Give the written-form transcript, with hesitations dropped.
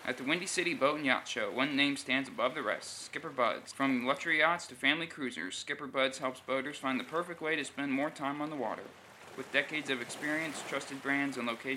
At the Windy City Boat and Yacht Show, one name stands above the rest, Skipper Buds. From luxury yachts to family cruisers, Skipper Buds helps boaters find the perfect way to spend more time on the water. With decades of experience, trusted brands, and locations